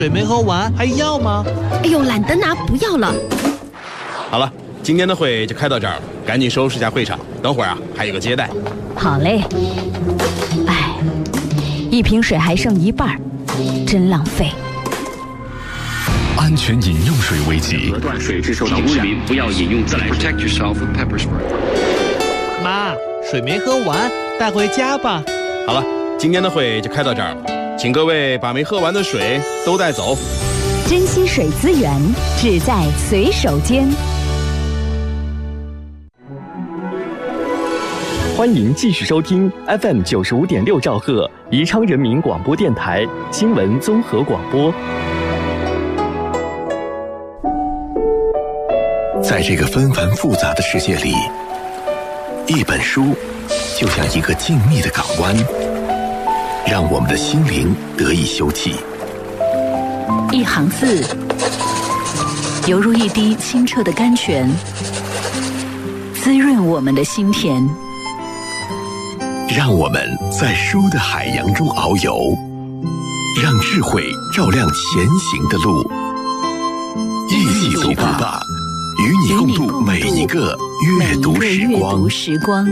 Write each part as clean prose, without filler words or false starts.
水没喝完还要吗？ 哎呦，懒得拿，不要了。 好了，今天的会就开到这儿了，赶紧收拾下会场，等会儿还有个接待。 好嘞。哎，一瓶水还剩一半，真浪费。 安全饮用水危机， 断水质受到污染，不要饮用自来水。Protect yourself with pepper spray。 妈，水没喝完，带回家吧。 好了，今天的会就开到这儿了，请各位把没喝完的水都带走。 珍惜水资源，只在随手间。 欢迎继续收听 FM 95.6兆赫宜昌人民广播电台新闻综合广播。 在这个纷繁复杂的世界里，一本书就像一个静谧的港湾，让我们的心灵得以休憩。 一行字，犹如一滴清澈的甘泉，滋润我们的心田。 让我们在书的海洋中遨游，让智慧照亮前行的路。一起读吧，与你共度每一个阅读时光。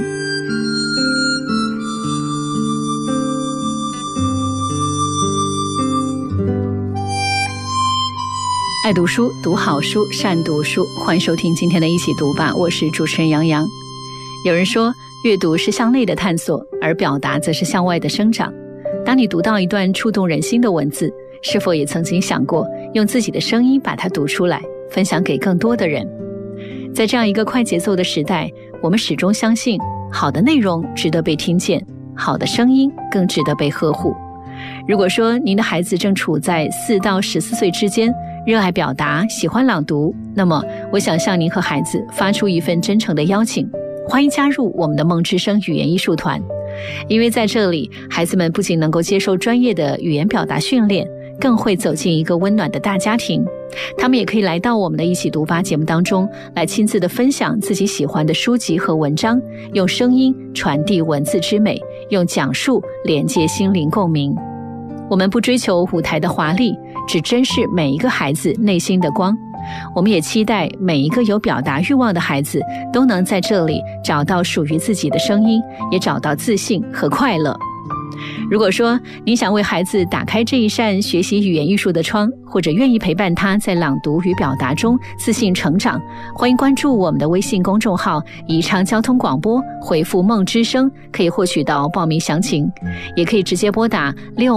爱读书，读好书，善读书。欢迎收听今天的一起读吧，我是主持人杨洋。有人说，阅读是向内的探索，而表达则是向外的生长。当你读到一段触动人心的文字，是否也曾经想过用自己的声音把它读出来，分享给更多的人？在这样一个快节奏的时代，我们始终相信，好的内容值得被听见，好的声音更值得被呵护。如果说您的孩子正处在4到14岁之间，热爱表达，喜欢朗读，那么我想向您和孩子发出一份真诚的邀请，欢迎加入我们的梦之声语言艺术团。因为在这里，孩子们不仅能够接受专业的语言表达训练，更会走进一个温暖的大家庭。他们也可以来到我们的一起读吧节目当中，来亲自的分享自己喜欢的书籍和文章，用声音传递文字之美，用讲述连接心灵共鸣。我们不追求舞台的华丽，只珍视每一个孩子内心的光。我们也期待每一个有表达欲望的孩子都能在这里找到属于自己的声音，也找到自信和快乐。如果说你想为孩子打开这一扇学习语言艺术的窗，或者愿意陪伴他在朗读与表达中自信成长，欢迎关注我们的微信公众号宜昌交通广播，回复梦之声可以获取到报名详情，也可以直接拨打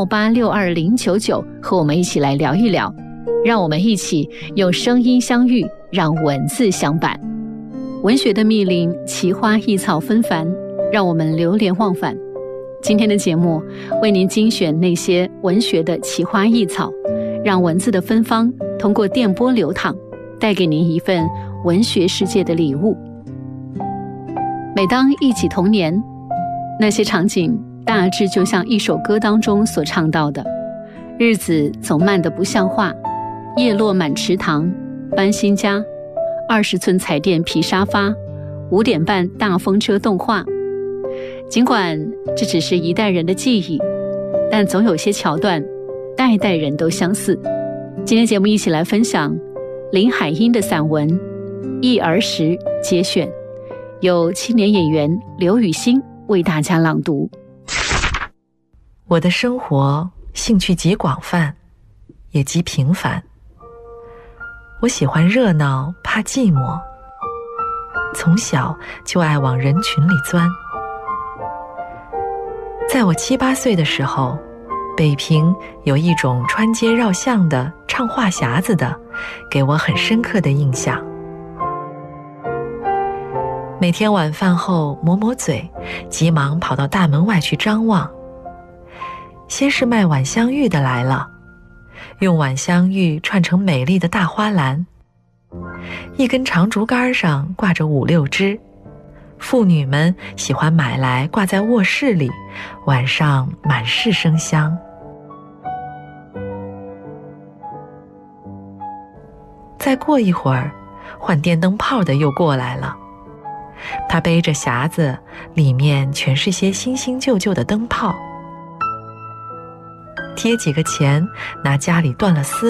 68620999和我们一起来聊一聊。让我们一起用声音相遇，让文字相伴。文学的密林，奇花异草纷繁，让我们流连忘返。今天的节目为您精选那些文学的奇花异草，让文字的芬芳通过电波流淌，带给您一份文学世界的礼物。每当忆起童年，那些场景大致就像一首歌当中所唱到的：日子总慢得不像话，叶落满池塘，搬新家，20寸彩电皮沙发，5点半大风车动画。尽管这只是一代人的记忆，但总有些桥段代代人都相似。今天节目一起来分享林海音的散文《忆儿时》节选，由青年演员刘雨欣为大家朗读。 我的生活兴趣极广泛，也极平凡。我喜欢热闹，怕寂寞，从小就爱往人群里钻。在我7、8岁的时候，北平有一种穿街绕巷的唱话匣子的，给我很深刻的印象。每天晚饭后抹抹嘴，急忙跑到大门外去张望。先是卖晚香玉的来了，用晚香玉串成美丽的大花篮，一根长竹竿上挂着5、6枝，妇女们喜欢买来挂在卧室里，晚上满室生香。再过一会儿，换电灯泡的又过来了，他背着匣子，里面全是些新新旧旧的灯泡。 贴几个钱，拿家里断了丝